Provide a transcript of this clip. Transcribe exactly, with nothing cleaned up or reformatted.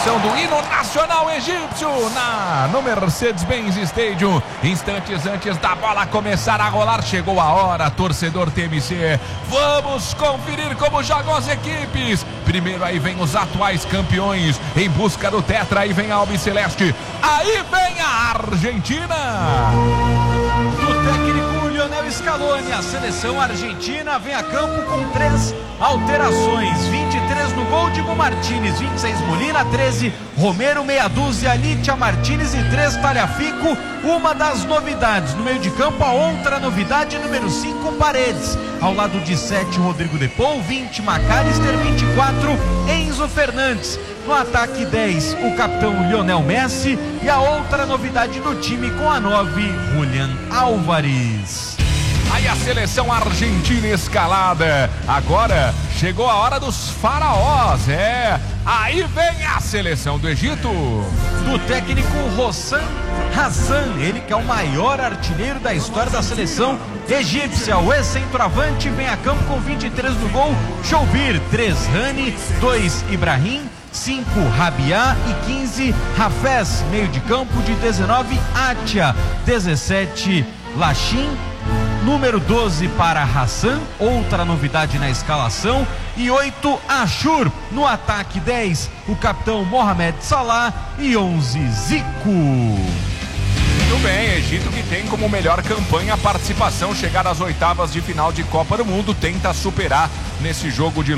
transmissão do hino nacional egípcio na, no Mercedes-Benz Stadium. Instantes antes da bola começar a rolar, chegou a hora, torcedor T M C. Vamos conferir como jogam as equipes. Primeiro aí vem os atuais campeões em busca do tetra, aí vem a Albiceleste, aí vem a Argentina. Do técnico Lionel Scaloni, a seleção argentina vem a campo com três alterações: vinte e três no gol, Dibu Martínez, vinte e seis Molina, treze Romero, meia dúzia Litia Martínez e três Tagliafico. Uma das novidades no meio de campo, a outra novidade, número cinco Paredes, ao lado de sete Rodrigo De Paul, vinte McAllister, vinte e quatro Enzo Fernandes. No ataque dez, o capitão Lionel Messi, e a outra novidade no time com a nove, Julián Álvares. Aí a seleção argentina escalada. Agora chegou a hora dos faraós. É, aí vem a seleção do Egito. Do técnico Hossam Hassan, ele que é o maior artilheiro da história da seleção egípcia. O ex-centroavante vem a campo com vinte e três no gol, Choubir, três Rani, dois Ibrahim, cinco Rabiá e quinze Hafez. Meio de campo de dezenove Atia, dezessete Lachin, número doze para Hassan, outra novidade na escalação, e oito Ashur. No ataque dez, o capitão Mohamed Salah e onze Zico. Muito bem, Egito que tem como melhor campanha a participação, chegar às oitavas de final de Copa do Mundo, tenta superar nesse jogo de